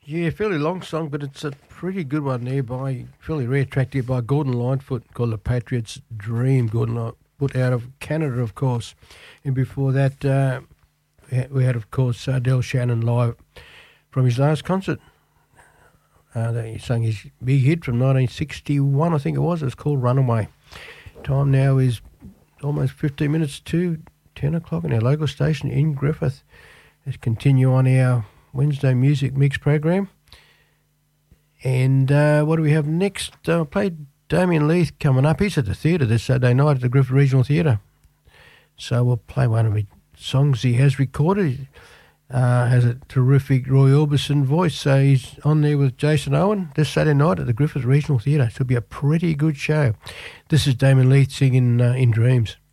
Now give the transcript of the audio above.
Yeah, fairly long song, but it's a pretty good one there by, fairly rare track there by Gordon Lightfoot called The Patriot's Dream. Gordon Lightfoot out of Canada, of course. And before that, we had, of course, Del Shannon live from his last concert. He sang his big hit from 1961, I think it was. It's called Runaway. Time now is almost 15 minutes to 10 o'clock on our local station in Griffith. Let's continue on our Wednesday Music Mix program. And what do we have next? I'll play Damien Leith coming up. He's at the theatre this Saturday night at the Griffith Regional Theatre. So we'll play one of his songs he has recorded. Has a terrific Roy Orbison voice. So he's on there with Jason Owen this Saturday night at the Griffith Regional Theatre. So it'll be a pretty good show. This is Damien Leith singing In Dreams.